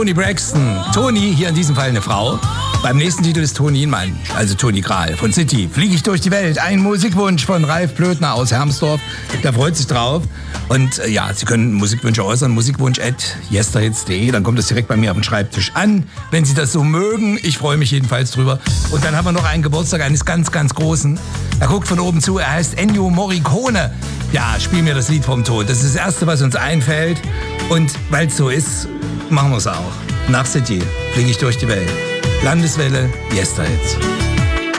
Toni Braxton. Toni, hier in diesem Fall eine Frau. Beim nächsten Titel ist Toni ein Mann, also Toni Kral von City. Fliege ich durch die Welt. Ein Musikwunsch von Ralf Blödner aus Hermsdorf. Der freut sich drauf. Und ja, Sie können Musikwünsche äußern. Musikwunsch@yesterhits.de. Dann kommt das direkt bei mir auf den Schreibtisch an, wenn Sie das so mögen. Ich freue mich jedenfalls drüber. Und dann haben wir noch einen Geburtstag eines ganz, ganz Großen. Er guckt von oben zu. Er heißt Ennio Morricone. Ja, spiel mir das Lied vom Tod. Das ist das Erste, was uns einfällt. Und weil es so ist, machen wir es auch. Nach City fliege ich durch die Welt. Landeswelle, Yesterhits.